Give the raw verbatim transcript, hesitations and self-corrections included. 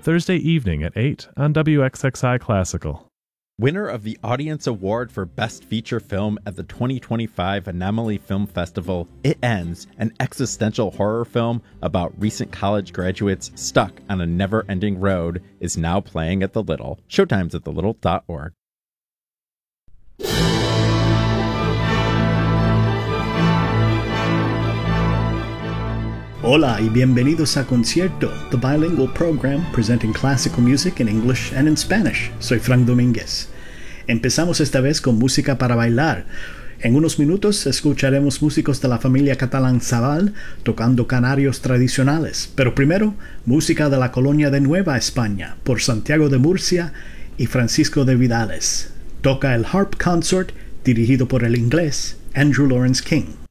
Thursday evening at eight on W X X I Classical. Winner of the Audience Award for Best Feature Film at the twenty twenty-five Anomaly Film Festival, It Ends, an existential horror film about recent college graduates stuck on a never-ending road, is now playing at the Little. Showtime's at the little dot org. Hola y bienvenidos a Concierto, the bilingual program presenting classical music in English and in Spanish. Soy Frank Domínguez. Empezamos esta vez con música para bailar. En unos minutos escucharemos músicos de la familia Catalán Zabal tocando canarios tradicionales, pero primero, música de la colonia de Nueva España por Santiago de Murcia y Francisco de Vidales. Toca el Harp Consort dirigido por el inglés Andrew Lawrence King.